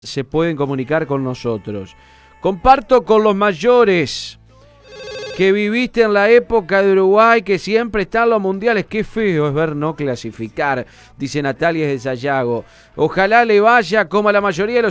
se pueden comunicar con nosotros. Comparto con los mayores que viviste en la época de Uruguay, que siempre están los mundiales. Qué feo es ver no clasificar, dice Natalia de Sayago. Ojalá le vaya como a la mayoría de los